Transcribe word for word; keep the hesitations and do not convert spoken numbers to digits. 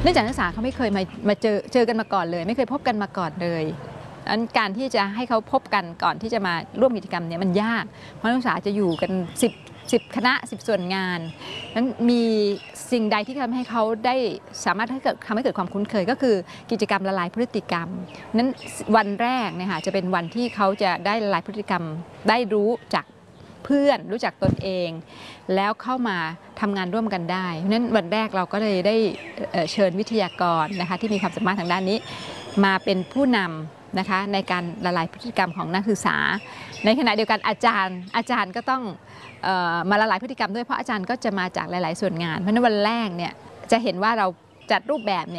นื่องจากนักศึกษาเขาไม่เคยมามาเจอเจอกันมาก่อนเลยไม่เคยพบกันมาก่อนเลยอันการที่จะให้เขาพบกันก่อนที่จะมาร่วมกิจกรรมเนี่ยมันยากเพราะนักศึกษาจะอยู่กันสิบ สิบคณะสิบส่วนงานนั้นมีสิ่งใดที่ทำให้เขาได้สามารถให้เกิดทำให้เกิดความคุ้นเคยก็คือกิจกรรมละลายพฤติกรรมนั้นวันแรกเนี่ยค่ะจะเป็นวันที่เขาจะได้ละลายพฤติกรรมได้รู้จักเพื่อนรู้จักตนเองแล้วเข้ามาทำงานร่วมกันได้เพราะนั้นวันแรกเราก็เลยได้เชิญวิทยากรนะคะที่มีความสามารถทางด้านนี้มาเป็นผู้นำนะคะในการละลายพฤติกรรมของนักศึกษาในขณะเดียวกันอาจารย์อาจารย์ก็ต้องมาละลายพฤติกรรมด้วยเพราะอาจารย์ก็จะมาจากหลายๆส่วนงานเพราะฉะนั้นวันแรกเนี่ยจะเห็นว่าเราจัดรูปแบบเนี่ย